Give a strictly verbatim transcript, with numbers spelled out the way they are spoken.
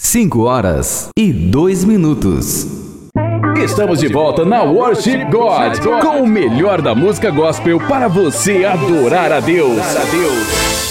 cinco horas e dois minutos. Estamos de volta na Worship God, com o melhor da música gospel para você adorar a Deus.